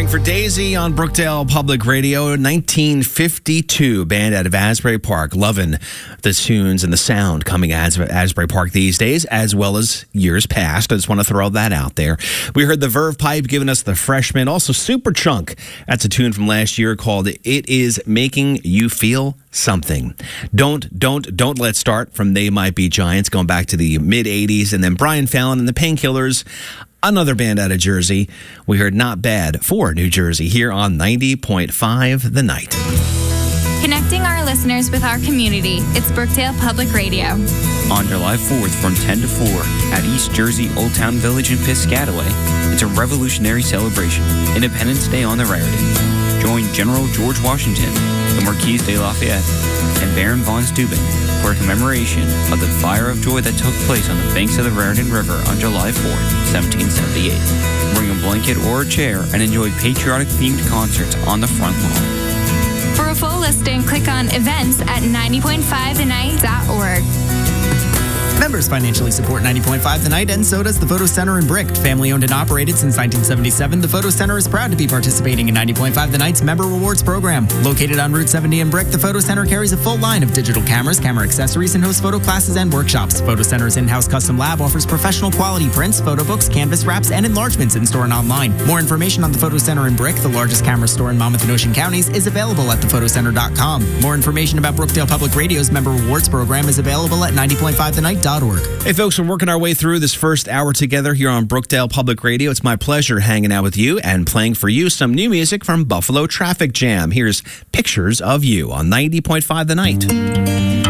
Surfing for Daisy on Brookdale Public Radio, 1952. Band out of Asbury Park. Loving the tunes and the sound coming out of Asbury Park these days, as well as years past. I just want to throw that out there. We heard the Verve Pipe giving us The Freshman. Also, Superchunk. That's a tune from last year called It Is Making You Feel Something. Don't Let's Start from They Might Be Giants, going back to the mid-'80s. And then Brian Fallon and the Painkillers. Another band out of Jersey. We heard Not Bad for New Jersey here on 90.5 The Night. Connecting our listeners with our community, it's Brookdale Public Radio. On July 4th from 10 to 4 at East Jersey Old Town Village in Piscataway, it's a revolutionary celebration, Independence Day on the Raritan. Join General George Washington, the Marquis de Lafayette, and Baron von Steuben for a commemoration of the Fire of Joy that took place on the banks of the Raritan River on July 4th, 1778. Bring a blanket or a chair and enjoy patriotic-themed concerts on the front lawn. For a full listing, click on events at 90.5thenight.org. Members financially support 90.5 The Night, and so does the Photo Center in Brick. Family owned and operated since 1977, the Photo Center is proud to be participating in 90.5 The Night's Member Rewards program. Located on Route 70 in Brick, the Photo Center carries a full line of digital cameras, camera accessories, and hosts photo classes and workshops. Photo Center's in-house custom lab offers professional quality prints, photo books, canvas wraps, and enlargements in-store and online. More information on the Photo Center in Brick, the largest camera store in Monmouth and Ocean counties, is available at thefotocenter.com. More information about Brookdale Public Radio's Member Rewards program is available at 90.5thenight.org. Hey folks, we're working our way through this first hour together here on Brookdale Public Radio. It's my pleasure hanging out with you and playing for you some new music from Buffalo Traffic Jam. Here's Pictures of You on 90.5 The Night.